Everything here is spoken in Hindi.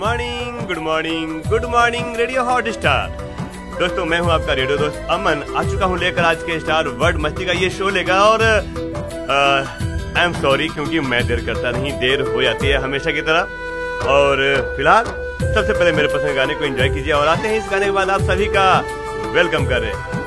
Good morning radio hot star. दोस्तों मैं हूं आपका रेडियो दोस्त अमन, आ चुका हूं लेकर आज के स्टार वर्ड मस्ती का ये शो लेकर। और आई एम सॉरी क्योंकि मैं देर करता नहीं, देर हो जाती है हमेशा की तरह। और फिलहाल सबसे पहले मेरे पसंद गाने को एंजॉय कीजिए और आते हैं इस गाने के बाद आप सभी का वेलकम कर रहे हैं।